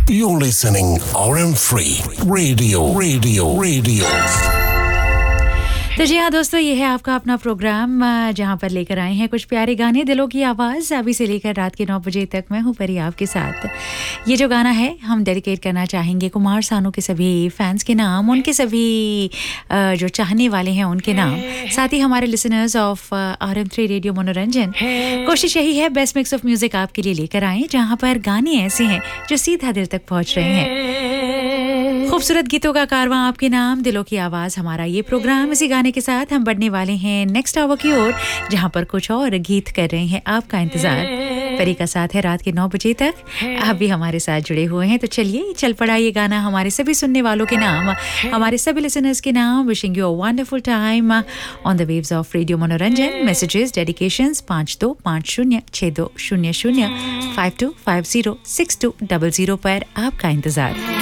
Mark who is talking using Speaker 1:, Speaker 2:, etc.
Speaker 1: You're listening RM3 Radio.
Speaker 2: तो जी हाँ दोस्तों, ये है आपका अपना प्रोग्राम जहाँ पर लेकर आए हैं कुछ प्यारे गाने, दिलों की आवाज़। अभी से लेकर रात के 9 बजे तक मैं हूँ परी आपके साथ। ये जो गाना है हम डेडिकेट करना चाहेंगे कुमार सानू के सभी फैंस के नाम, उनके सभी जो चाहने वाले हैं उनके नाम, साथ ही हमारे लिसनर्स ऑफ RM3 रेडियो मनोरंजन। कोशिश यही है बेस्ट मिक्स ऑफ म्यूजिक आपके लिए लेकर आएँ, जहाँ पर गाने ऐसे हैं जो सीधा दिल तक पहुँच रहे हैं। खूबसूरत गीतों का कारवां आपके नाम, दिलों की आवाज़ हमारा ये प्रोग्राम। इसी गाने के साथ हम बढ़ने वाले हैं नेक्स्ट आवर की ओर, जहां पर कुछ और गीत कर रहे हैं आपका इंतजार। परी का साथ है रात के 9 बजे तक, आप भी हमारे साथ जुड़े हुए हैं। तो चलिए चल पड़ा ये गाना हमारे सभी सुनने वालों के नाम, हमारे सभी लिसनर्स के नाम। Wishing you a wonderful time on the waves of radio मनोरंजन। मैसेजेस डेडिकेशंस 52506200 52506200 पर आपका इंतजार।